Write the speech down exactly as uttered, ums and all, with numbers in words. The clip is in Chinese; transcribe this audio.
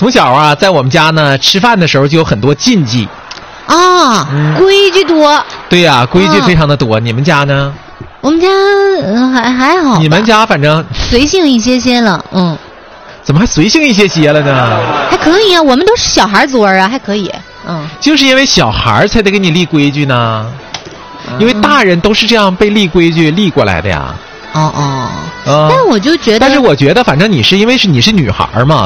从小啊，在我们家呢，吃饭的时候就有很多禁忌。 啊，嗯、规矩多。 对呀、啊，规矩非常的多。嗯、你们家呢？ 我们家、呃、还还好。 你们家反正随性一些些了，嗯。 怎么还随性一些些了呢？ 还可以啊，我们都是小孩桌啊，还可以。嗯。 就是因为小孩才得给你立规矩呢，嗯、因为大人都是这样被立规矩立过来的呀。 哦哦。 嗯。 但我就觉得， 但是我觉得，反正你是因为是你是女孩嘛。